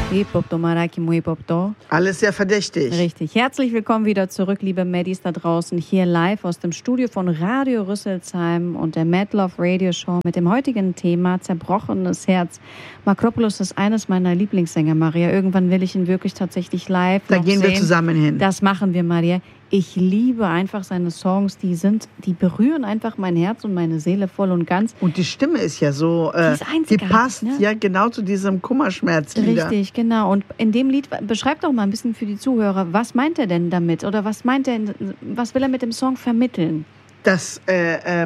Hip-Hop, Domaraki, Hip-Hop, Alles sehr verdächtig. Richtig. Herzlich willkommen wieder zurück, liebe Maddies da draußen, hier live aus dem Studio von Radio Rüsselsheim und der Mad Love Radio Show mit dem heutigen Thema Zerbrochenes Herz. Makropoulos ist eines meiner Lieblingssänger, Maria. Irgendwann will ich ihn wirklich tatsächlich live Da noch gehen sehen. wir zusammen hin. Das machen wir, Maria. Ich liebe einfach seine Songs, die berühren einfach mein Herz und meine Seele voll und ganz. Und die Stimme ist ja so, Die ist die einzigartig, passt ne? ja genau zu diesem Kummerschmerzlieder. Richtig, genau. Und in dem Lied, beschreibt doch mal ein bisschen für die Zuhörer, was meint er denn damit? Oder was will er mit dem Song vermitteln? Dass er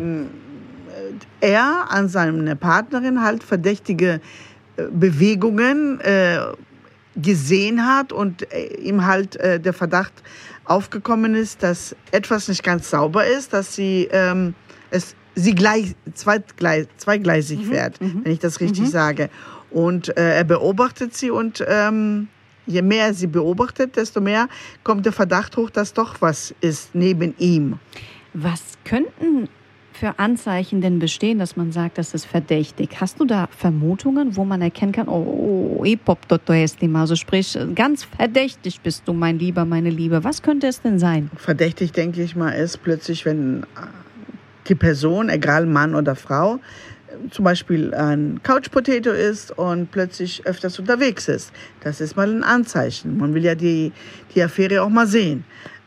an seine Partnerin halt verdächtige Bewegungen gesehen hat und ihm halt der Verdacht aufgekommen ist, dass etwas nicht ganz sauber ist, dass sie zweigleisig fährt, wenn ich das richtig sage. Und er beobachtet sie und je mehr er sie beobachtet, desto mehr kommt der Verdacht hoch, dass doch was ist neben ihm. Was könnten für Anzeichen denn bestehen, dass man sagt, das ist verdächtig? Hast du da Vermutungen, wo man erkennen kann, also sprich, ganz verdächtig bist du, mein Lieber, meine Liebe. Was könnte es denn sein? Verdächtig, denke ich mal, ist plötzlich, wenn die Person, egal Mann oder Frau, zum Beispiel ein Couch Potato ist und plötzlich öfters unterwegs ist. Das ist mal ein Anzeichen. Man will ja die Affäre auch mal sehen.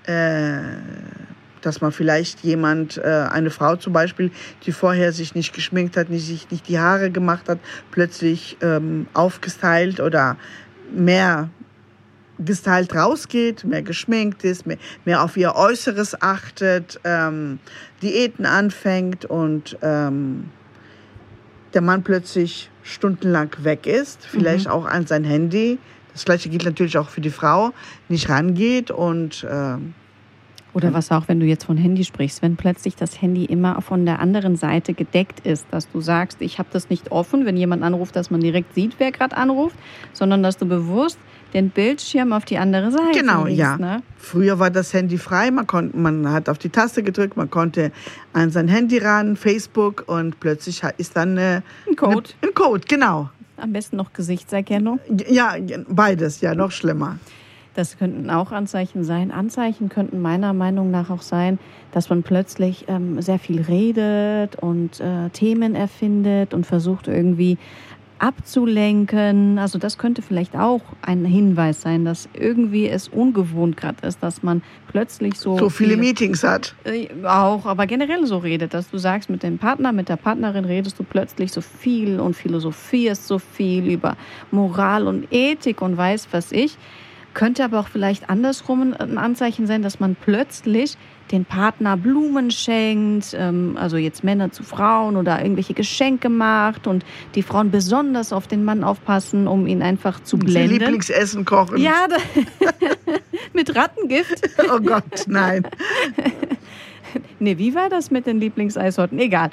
Dass man vielleicht eine Frau zum Beispiel, die vorher sich nicht geschminkt hat, sich nicht die Haare gemacht hat, plötzlich aufgestylt oder mehr gestylt rausgeht, mehr geschminkt ist, mehr auf ihr Äußeres achtet, Diäten anfängt und der Mann plötzlich stundenlang weg ist, vielleicht auch an sein Handy. Das Gleiche gilt natürlich auch für die Frau, nicht rangeht und oder was auch, wenn du jetzt von Handy sprichst, wenn plötzlich das Handy immer von der anderen Seite gedeckt ist, dass du sagst, ich habe das nicht offen, wenn jemand anruft, dass man direkt sieht, wer gerade anruft, sondern dass du bewusst den Bildschirm auf die andere Seite legst, ja. Ne? Früher war das Handy frei, man hat auf die Taste gedrückt, man konnte an sein Handy ran, Facebook und plötzlich ist dann ein Code. Ein Code, genau. Am besten noch Gesichtserkennung. Ja, beides, ja, noch schlimmer. Das könnten auch Anzeichen sein. Anzeichen könnten meiner Meinung nach auch sein, dass man plötzlich sehr viel redet und Themen erfindet und versucht irgendwie abzulenken. Also das könnte vielleicht auch ein Hinweis sein, dass irgendwie es ungewohnt gerade ist, dass man plötzlich so viele Meetings hat. Auch, aber generell so redet, dass du sagst, mit dem Partner, mit der Partnerin redest du plötzlich so viel und philosophierst so viel über Moral und Ethik und weiß was ich. Könnte aber auch vielleicht andersrum ein Anzeichen sein, dass man plötzlich den Partner Blumen schenkt, also jetzt Männer zu Frauen oder irgendwelche Geschenke macht und die Frauen besonders auf den Mann aufpassen, um ihn einfach zu blenden. Sein Lieblingsessen kochen. Ja, mit Rattengift. Oh Gott, nein. Nee, wie war das mit den Lieblingseissorten? Egal.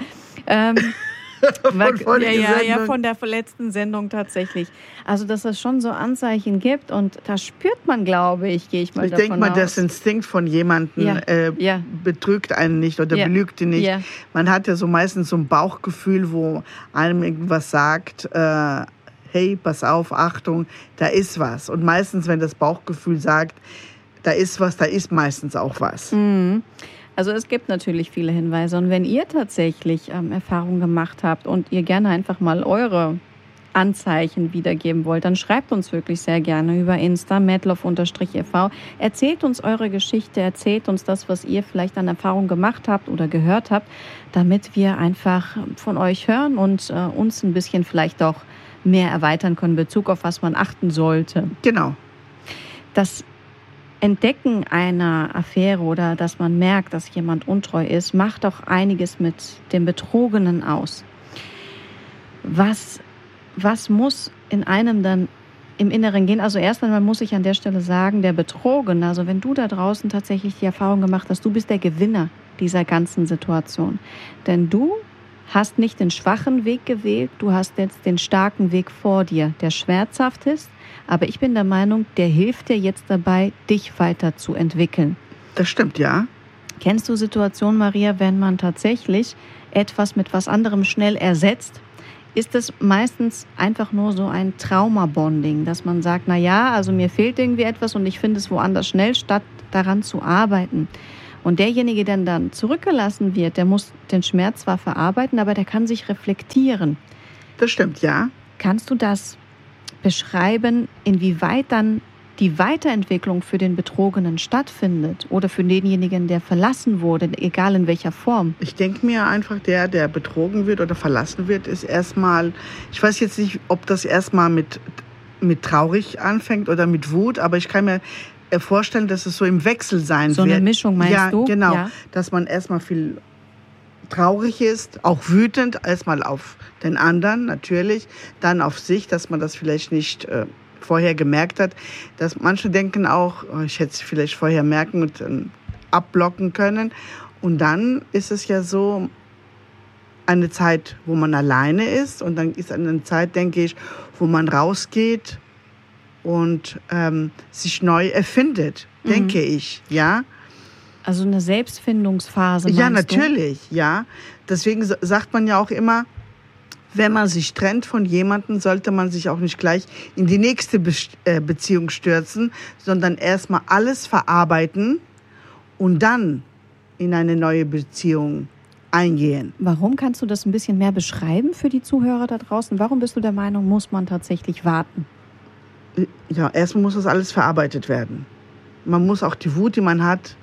Von der letzten Sendung tatsächlich. Also, dass es schon so Anzeichen gibt und da spürt man, glaube ich, gehe ich mal davon aus. Ich denke mal, das Instinkt von jemandem betrügt einen nicht oder belügt ihn nicht. Ja. Man hat ja so meistens so ein Bauchgefühl, wo einem irgendwas sagt, hey, pass auf, Achtung, da ist was. Und meistens, wenn das Bauchgefühl sagt, da ist was, da ist meistens auch was. Mhm. Also es gibt natürlich viele Hinweise und wenn ihr tatsächlich Erfahrungen gemacht habt und ihr gerne einfach mal eure Anzeichen wiedergeben wollt, dann schreibt uns wirklich sehr gerne über Insta, madlove_ev. Erzählt uns eure Geschichte, erzählt uns das, was ihr vielleicht an Erfahrung gemacht habt oder gehört habt, damit wir einfach von euch hören und uns ein bisschen vielleicht auch mehr erweitern können in Bezug auf was man achten sollte. Genau. Das Entdecken einer Affäre oder dass man merkt, dass jemand untreu ist, macht auch einiges mit dem Betrogenen aus. Was muss in einem dann im Inneren gehen? Also erst einmal muss ich an der Stelle sagen, der Betrogene, also wenn du da draußen tatsächlich die Erfahrung gemacht hast, du bist der Gewinner dieser ganzen Situation. Denn du hast nicht den schwachen Weg gewählt, du hast jetzt den starken Weg vor dir, der schmerzhaft ist. Aber ich bin der Meinung, der hilft dir jetzt dabei, dich weiterzuentwickeln. Das stimmt, ja. Kennst du Situationen, Maria, wenn man tatsächlich etwas mit was anderem schnell ersetzt, ist es meistens einfach nur so ein Traumabonding, dass man sagt, na ja, also mir fehlt irgendwie etwas und ich finde es woanders schnell, statt daran zu arbeiten. Und derjenige, der dann zurückgelassen wird, der muss den Schmerz zwar verarbeiten, aber der kann sich reflektieren. Das stimmt, ja. Kannst du das beschreiben, inwieweit dann die Weiterentwicklung für den Betrogenen stattfindet oder für denjenigen, der verlassen wurde, egal in welcher Form? Ich denke mir einfach, der betrogen wird oder verlassen wird, ist erstmal, ich weiß jetzt nicht, ob das erstmal mit traurig anfängt oder mit Wut, aber ich kann mir vorstellen, dass es so im Wechsel sein wird. So eine Mischung, meinst du? Ja, genau. Ja. Dass man erstmal viel traurig ist, auch wütend, erstmal auf den anderen natürlich, dann auf sich, dass man das vielleicht nicht vorher gemerkt hat. Dass manche denken auch, ich hätte es vielleicht vorher merken und abblocken können. Und dann ist es ja so eine Zeit, wo man alleine ist. Und dann ist eine Zeit, denke ich, wo man rausgeht und sich neu erfindet, denke ich, ja. Also eine Selbstfindungsphase, meinst Ja, du? natürlich, ja. Deswegen sagt man ja auch immer, wenn man sich trennt von jemandem, sollte man sich auch nicht gleich in die nächste Beziehung stürzen, sondern erstmal alles verarbeiten und dann in eine neue Beziehung eingehen. Warum kannst du das ein bisschen mehr beschreiben für die Zuhörer da draußen? Warum bist du der Meinung, muss man tatsächlich warten? Ja, erstmal muss das alles verarbeitet werden. Man muss auch die Wut, die man hat,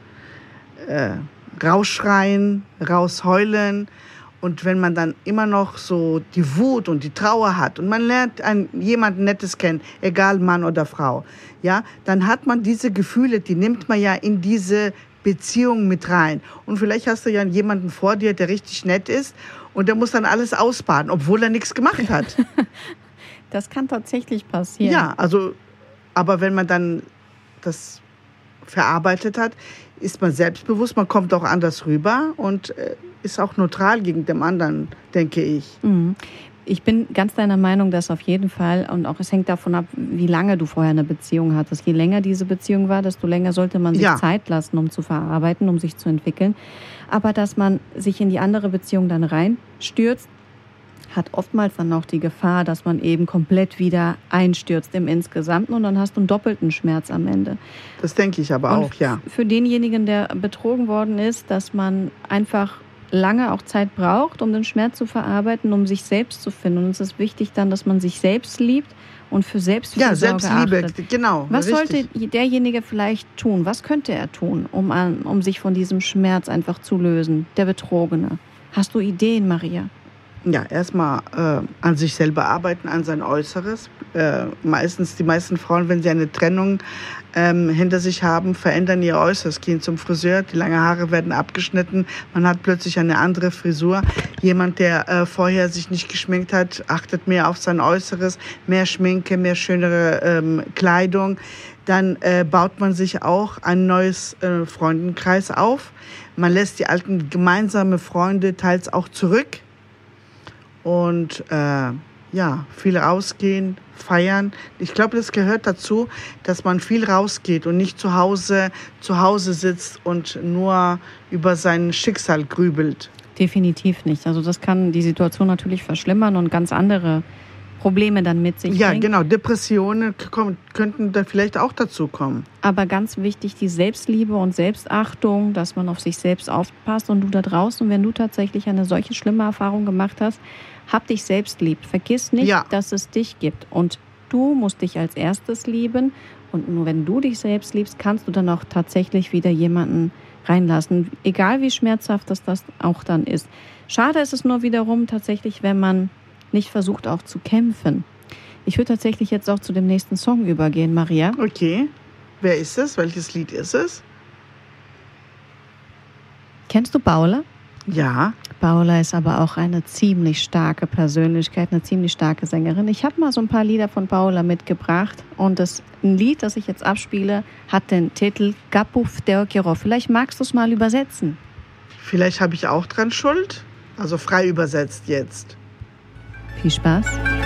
rausschreien, rausheulen. Und wenn man dann immer noch so die Wut und die Trauer hat und man lernt jemanden Nettes kennen, egal Mann oder Frau, ja, dann hat man diese Gefühle, die nimmt man ja in diese Beziehung mit rein. Und vielleicht hast du ja jemanden vor dir, der richtig nett ist und der muss dann alles ausbaden, obwohl er nichts gemacht hat. Das kann tatsächlich passieren. Ja, also, aber wenn man dann das verarbeitet hat, ist man selbstbewusst, man kommt auch anders rüber und ist auch neutral gegen den anderen, denke ich. Ich bin ganz deiner Meinung, dass auf jeden Fall, und auch es hängt davon ab, wie lange du vorher eine Beziehung hattest. Je länger diese Beziehung war, desto länger sollte man sich Zeit lassen, um zu verarbeiten, um sich zu entwickeln. Aber dass man sich in die andere Beziehung dann reinstürzt, hat oftmals dann auch die Gefahr, dass man eben komplett wieder einstürzt im Insgesamten und dann hast du einen doppelten Schmerz am Ende. Das denke ich aber auch, ja. Für denjenigen, der betrogen worden ist, dass man einfach lange auch Zeit braucht, um den Schmerz zu verarbeiten, um sich selbst zu finden. Und es ist wichtig dann, dass man sich selbst liebt und für Selbstfürsorge Selbstliebe, achtet. genau. Was richtig. sollte derjenige vielleicht tun? Was könnte er tun, um sich von diesem Schmerz einfach zu lösen, der Betrogene? Hast du Ideen, Maria? Ja, erstmal an sich selber arbeiten, an sein Äußeres. Die meisten Frauen, wenn sie eine Trennung hinter sich haben, verändern ihr Äußeres, gehen zum Friseur, die langen Haare werden abgeschnitten, man hat plötzlich eine andere Frisur. Jemand, der vorher sich nicht geschminkt hat, achtet mehr auf sein Äußeres, mehr Schminke, mehr schönere Kleidung. Dann baut man sich auch ein neues Freundenkreis auf. Man lässt die alten gemeinsame Freunde teils auch zurück. Und viel rausgehen, feiern. Ich glaube, das gehört dazu, dass man viel rausgeht und nicht zu Hause sitzt und nur über sein Schicksal grübelt. Definitiv nicht. Also das kann die Situation natürlich verschlimmern und ganz andere Probleme dann mit sich bringen. Ja, genau. Depressionen könnten da vielleicht auch dazu kommen. Aber ganz wichtig, die Selbstliebe und Selbstachtung, dass man auf sich selbst aufpasst. Und du da draußen, wenn du tatsächlich eine solche schlimme Erfahrung gemacht hast, hab dich selbst lieb. Vergiss nicht, dass es dich gibt. Und du musst dich als erstes lieben. Und nur wenn du dich selbst liebst, kannst du dann auch tatsächlich wieder jemanden reinlassen. Egal wie schmerzhaft das auch dann ist. Schade ist es nur wiederum tatsächlich, wenn man nicht versucht auch zu kämpfen. Ich würde tatsächlich jetzt auch zu dem nächsten Song übergehen, Maria. Okay. Wer ist es? Welches Lied ist es? Kennst du Paula? Ja. Paula ist aber auch eine ziemlich starke Persönlichkeit, eine ziemlich starke Sängerin. Ich habe mal so ein paar Lieder von Paula mitgebracht und ein Lied, das ich jetzt abspiele, hat den Titel Kapuf Teokiro. Vielleicht magst du es mal übersetzen. Vielleicht habe ich auch dran Schuld. Also frei übersetzt jetzt. Viel Spaß.